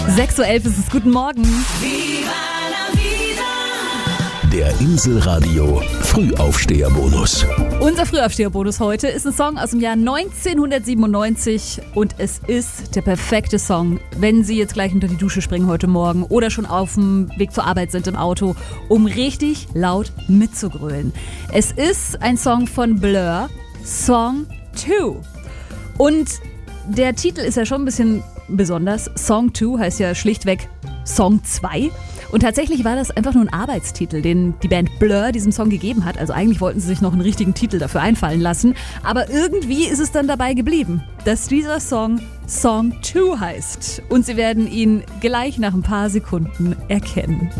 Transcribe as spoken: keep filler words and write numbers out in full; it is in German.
sechs Uhr elf ist es. Guten Morgen. Der Inselradio Frühaufsteherbonus. Unser Frühaufsteherbonus heute ist ein Song aus dem Jahr neunzehnhundertsiebenundneunzig und es ist der perfekte Song, wenn Sie jetzt gleich unter die Dusche springen heute Morgen oder schon auf dem Weg zur Arbeit sind im Auto, um richtig laut mitzugrölen. Es ist ein Song von Blur, Song zwei. Und der Titel ist ja schon ein bisschen besonders. Song zwei heißt ja schlichtweg Song zwei. Und tatsächlich war das einfach nur ein Arbeitstitel, den die Band Blur diesem Song gegeben hat. Also eigentlich wollten sie sich noch einen richtigen Titel dafür einfallen lassen. Aber irgendwie ist es dann dabei geblieben, dass dieser Song Song zwei heißt. Und Sie werden ihn gleich nach ein paar Sekunden erkennen.